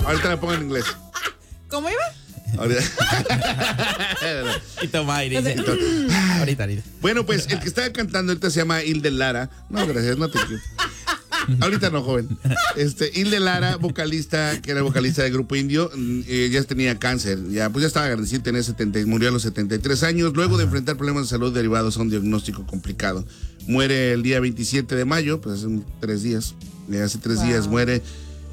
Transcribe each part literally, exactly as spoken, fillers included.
Ahorita la pongo en inglés. ¿Cómo iba? Ahorita. Y toma aire. dice, ahorita, ahorita. Bueno, pues el que estaba cantando ahorita se llama Hilde Lara. No, gracias, no te quiero. Ahorita no, joven. Este, Hilde Lara, vocalista, que era vocalista del Grupo Indio, eh, ya tenía cáncer. Ya, pues ya estaba grandecito, tenía setenta, murió a los setenta y tres años, luego de enfrentar problemas de salud derivados a un diagnóstico complicado. Muere el día veintisiete de mayo, pues hace un, tres días. Hace tres wow. días muere.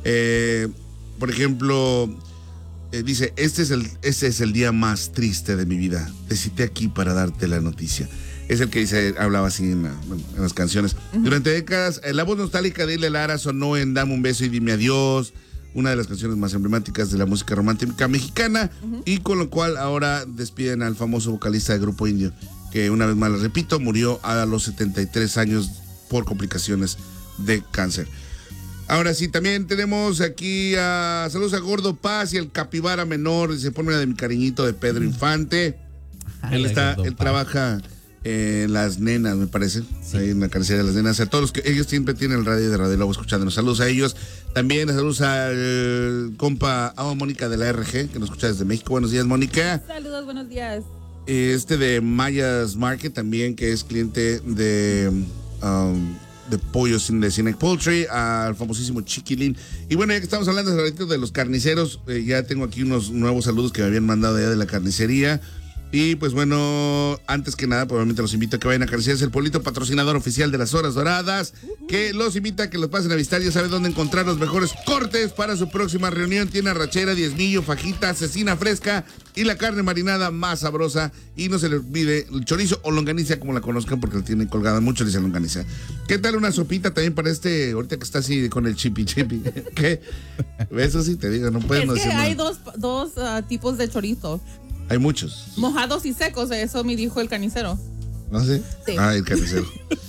Eh, por ejemplo, eh, dice, este es, el, este es el día más triste de mi vida. Te cité aquí para darte la noticia. Es el que dice, hablaba así en, la, en las canciones. Uh-huh. Durante décadas, la voz nostálgica de Hilde Lara sonó en Dame un beso y dime adiós, una de las canciones más emblemáticas de la música romántica mexicana, uh-huh. y con lo cual ahora despiden al famoso vocalista del Grupo Indio, que una vez más, les repito, murió a los setenta y tres años por complicaciones de cáncer. Ahora sí, también tenemos aquí a saludos a Gordo Paz y el Capibara Menor, dice, ponme la de mi cariñito de Pedro Infante. Ay, él está, él Paz. trabaja en eh, Las Nenas, me parece, sí. ahí en la carnicería de Las Nenas. A todos los que ellos siempre tienen el radio de Radio Lobo escuchándonos. Saludos a ellos. También saludos al compa Agua Mónica de la R G, que nos escucha desde México. Buenos días, Mónica. Saludos, buenos días. Este de Mayas Market también, que es cliente de um, de pollos de Cinec Poultry, al famosísimo Chiquilín. Y bueno, ya que estamos hablando de los carniceros, eh, ya tengo aquí unos nuevos saludos que me habían mandado ya de la carnicería. Y pues bueno, antes que nada, probablemente los invito a que vayan a Carnicerías El Polito, patrocinador oficial de las Horas Doradas, que los invita a que los pasen a visitar. Ya saben dónde encontrar los mejores cortes para su próxima reunión. Tiene arrachera, diezmillo, fajita, cecina fresca y la carne marinada más sabrosa. Y no se le olvide el chorizo o longaniza, como la conozcan, porque la tienen colgada mucho, le dicen longaniza. ¿Qué tal una sopita también para este, ahorita que está así con el chipi chipi? ¿Qué? Eso sí te digo, no pueden es no que decir hay nada. dos, dos uh, tipos de chorizo. Hay muchos. Mojados y secos, eso me dijo el carnicero. ¿No sé? Sí. Ay, el carnicero.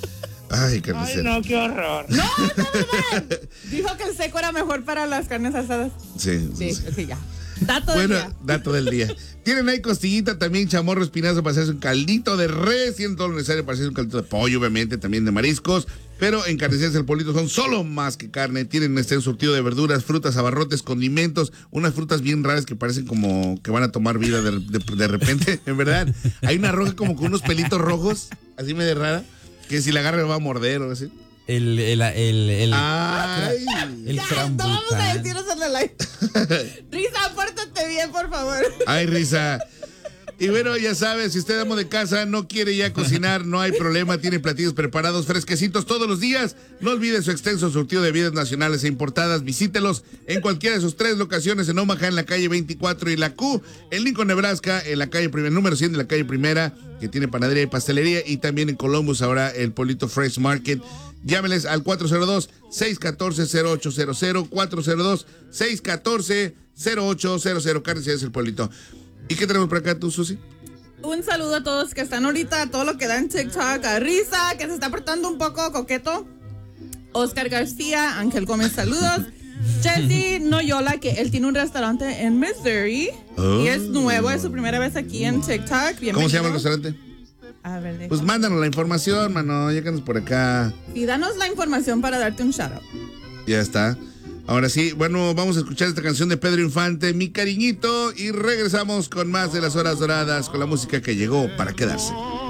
Ay, carnicero. Ay, no, qué horror. No, no, no, no. Dijo que el seco era mejor para las carnes asadas. Sí, sí. Sí, ok, ya. Dato bueno, del día. dato del día. Tienen ahí costillita, también chamorro espinazo para hacerse un caldito de res, tienen todo lo necesario para hacerse un caldito de pollo, obviamente, también de mariscos. Pero en Carnicerías El Polito son solo más que carne. Tienen este surtido de verduras, frutas, abarrotes, condimentos, unas frutas bien raras que parecen como que van a tomar vida de, de, de repente. En verdad, hay una roja como con unos pelitos rojos, así medio rara, que si la agarra me va a morder o así. El, el, el, el, Ay. el ya, no vamos a decirnos en la live. Risa, pórtate bien, por favor. Ay, Risa. Y bueno, ya sabes, si usted amo de casa no quiere ya cocinar, no hay problema, tiene platillos preparados fresquecitos todos los días. No olvide su extenso surtido de bebidas nacionales e importadas. Visítelos en cualquiera de sus tres locaciones, en Omaha, en la calle veinticuatro y la Q, en Lincoln, Nebraska, en la calle primera, número cien de la calle primera, que tiene panadería y pastelería, y también en Columbus, ahora el Polito Fresh Market. Llámeles al cuatro cero dos, seis uno cuatro, cero ocho cero cero, cuatro cero dos, seis uno cuatro, cero ocho cero cero. Carnicerías El Polito. ¿Y qué tenemos por acá tú, Susi? Un saludo a todos que están ahorita, a todo lo que da en TikTok, a Risa, que se está portando un poco coqueto. Oscar García, Ángel Gómez, saludos. Jesse Noyola, que él tiene un restaurante en Missouri. Oh. Y es nuevo, es su primera vez aquí en TikTok. Bienvenido. ¿Cómo se llama el restaurante? A ver, déjame. Pues mándanos la información, mano, ya que andas por acá. Y danos la información para darte un shout out. Ya está. Ahora sí, bueno, vamos a escuchar esta canción de Pedro Infante, Mi Cariñito, y regresamos con más de las Horas Doradas, con la música que llegó para quedarse.